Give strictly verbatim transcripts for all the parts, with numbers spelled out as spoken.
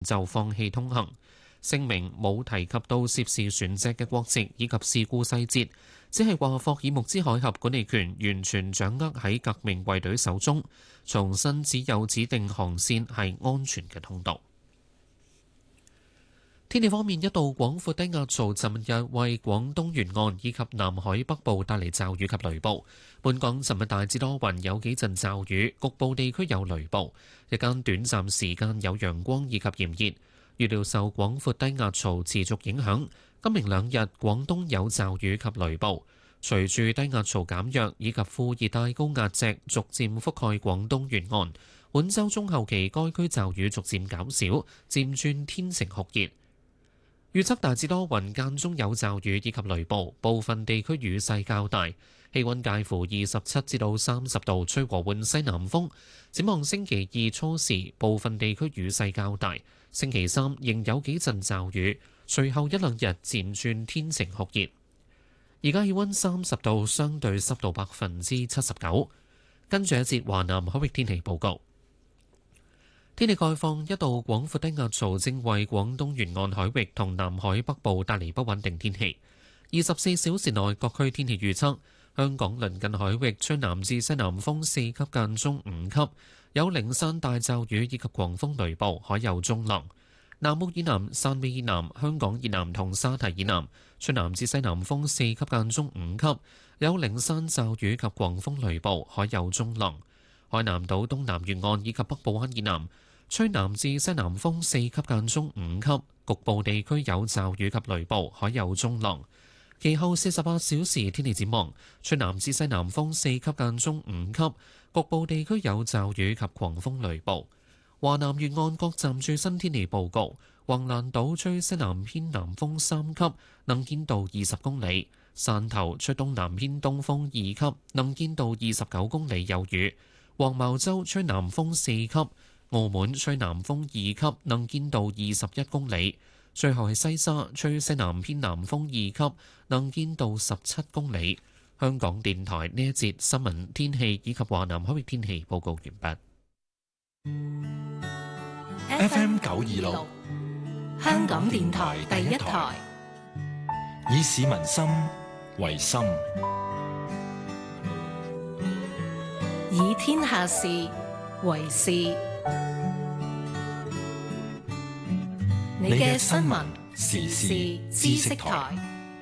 就放棄通行。聲明冇提及到涉事船隻嘅國籍以及事故細節，只係話霍爾木茲海峽管理權完全掌握喺革命衛隊手中，重申只有指定航線係安全嘅通道。天氣方面，一道廣闊低壓槽尋日為廣東沿岸以及南海北部帶嚟驟雨及雷暴。本港尋日大致多雲，有幾陣驟雨，局部地區有雷暴。日間短暫時間有陽光以及炎熱。預料受廣闊低壓槽持續影響，今明兩日廣東有驟雨及雷暴。隨住低壓槽減弱以及副熱帶高壓脊逐漸覆蓋廣東沿岸，本週中後期該區驟雨逐漸減少，漸轉天晴酷熱。預測大致多雲，間中有驟雨以及雷暴，部分地區雨勢較大，氣溫介乎二十七至到三十度，吹和緩西南風。展望星期二初時，部分地區雨勢較大，星期三仍有幾陣驟雨，隨後一兩日漸轉天晴酷熱。而家氣溫三十度，相對濕度百分之七十九。跟住一節華南海域天氣報告。天氣概況，一道廣闊低壓槽正為廣東沿岸海域同南海北部帶嚟不穩定天氣。二十四小時內各區天氣預測：香港鄰近海域吹南至西南風四級間中五級，有零散大驟雨以及狂風雷暴，海有中浪。南澳以南、汕尾以南、香港以南同沙堤以南吹南至西南風四級間中五級，有零散驟雨及狂風雷暴，海有中浪。海南島東南沿岸以及北部灣以南吹南至西南風四級間中五級，局部地區有驟雨及雷暴，海有中浪。其後四十八小時天氣展望，吹南至西南風四級間中五級，局部地區有驟雨及狂風雷暴。華南沿岸各站最新天氣報告：橫瀾島吹西南偏南風三級，能見度二十公里；汕頭吹東南偏東風二級，能見度二十九公里有雨；黃茅洲吹南風四級。澳門吹南風二級，能見度二十一公里。最後係西沙吹西南偏南風二級，能見度十七公里。香港電台呢一節新聞天氣以及華南海域天氣報告完畢。 F M 九二六，香港電台第一台，以市民心為心， 以天下事為事。你嘅新聞時事知識台。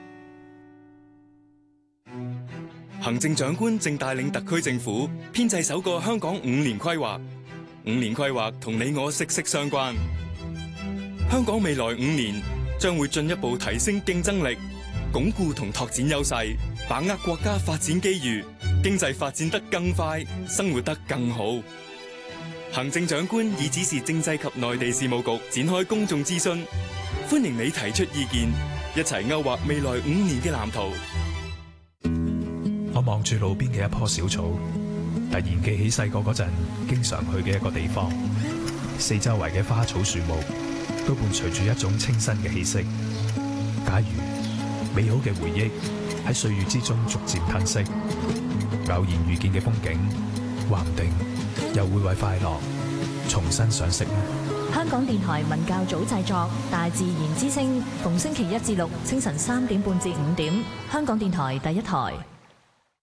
行政長官正帶領特區政府編製首個香港五年規劃。五年規劃同你我息息相關。香港未來五年將會進一步提升競爭力，鞏固同拓展優勢，把握國家發展機遇，經濟發展得更快，生活得更好。行政長官已指示政制及內地事務局展開公眾諮詢，歡迎你提出意見，一齊勾畫未來五年嘅藍圖。 我望住路邊嘅一棵小草，突然記起細個嗰陣經常去嘅一個地方，四周圍嘅花草樹木都伴隨住一種清新嘅氣息。假如美好嘅回憶喺歲月之中逐漸褪色，偶然遇見嘅風景，話唔定又會為快樂重新賞識呢。 香港電台文教組製作《大自然之聲》，逢星期一至六清晨三點半至五點，香港電台第一台。